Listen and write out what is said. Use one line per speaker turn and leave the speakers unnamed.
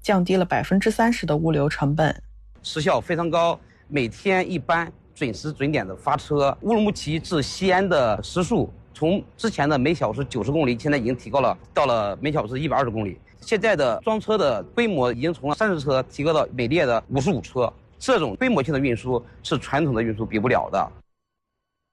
降低了30%的物流成本，
时效非常高，每天一班准时准点的发车。乌鲁木齐至西安的时速从之前的每小时90公里，现在已经提高了到了每小时120公里。现在的装车的规模已经从30车提高到每列的55车。这种规模性的运输是传统的运输比不了的。